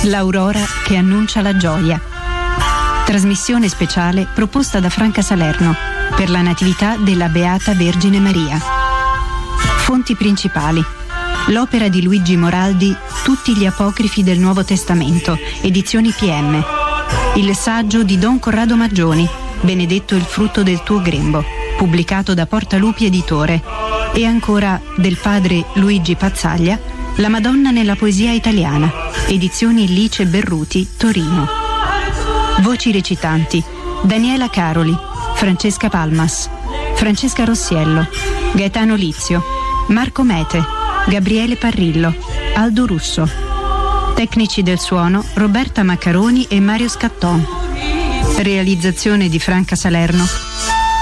L'aurora che annuncia la gioia. Trasmissione speciale proposta da Franca Salerno per la Natività della Beata Vergine Maria. Fonti principali: l'opera di Luigi Moraldi Tutti gli apocrifi del Nuovo Testamento, edizioni PM. Il saggio di Don Corrado Maggioni, Benedetto il frutto del tuo grembo, pubblicato da Portalupi Editore. E ancora del padre Luigi Pazzaglia, La Madonna nella poesia italiana, edizioni Lice Berruti, Torino. Voci recitanti: Daniela Caroli, Francesca Palmas, Francesca Rossiello, Gaetano Lizio, Marco Mete, Gabriele Parrillo, Aldo Russo. Tecnici del suono Roberta Maccaroni e Mario Scatton. Realizzazione di Franca Salerno